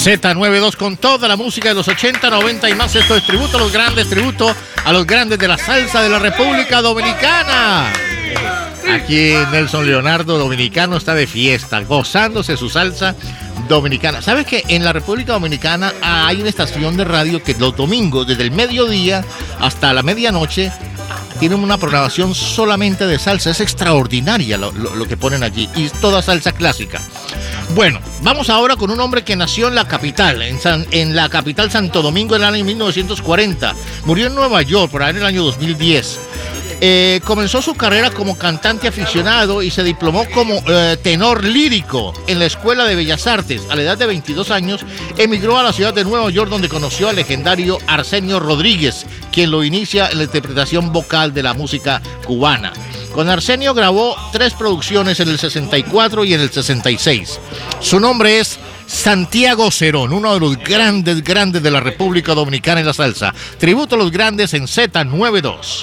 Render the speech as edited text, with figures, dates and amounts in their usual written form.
Z92 con toda la música de los 80, 90 y más. Esto es tributo a los grandes de la salsa de la República Dominicana. Aquí Nelson Leonardo Dominicano está de fiesta, gozándose su salsa dominicana. ¿Sabes que en la República Dominicana hay una estación de radio que los domingos, desde el mediodía hasta la medianoche, tienen una programación solamente de salsa? Es extraordinaria lo que ponen allí, y toda salsa clásica. Bueno, vamos ahora con un hombre que nació en la capital, en la capital Santo Domingo en el año 1940. Murió en Nueva York por ahí en el año 2010. Comenzó su carrera como cantante aficionado y se diplomó como tenor lírico en la Escuela de Bellas Artes. A la edad de 22 años emigró a la ciudad de Nueva York, donde conoció al legendario Arsenio Rodríguez, quien lo inicia en la interpretación vocal de la música cubana. Con Arsenio grabó 3 producciones en el 64 y en el 66. Su nombre es Santiago Cerón, uno de los grandes de la República Dominicana en la salsa. Tributo a los grandes en Z92.